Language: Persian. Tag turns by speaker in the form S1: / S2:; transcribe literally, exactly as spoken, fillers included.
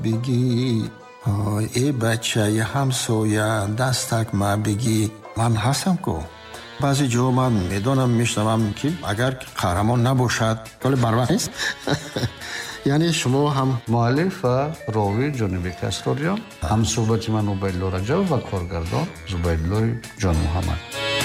S1: بگی ای بچه همسایه دستک ما بگی. من هستم کو بعضی جا من میدونم میشنوم که اگر قهرمان نباشد ولی برابر نیست. یعنی شما هم
S2: مؤلف و راوی جانبی کسروریان، هم صحبت من عبیدالله رجب و کارگردان زبیدالله جان محمد.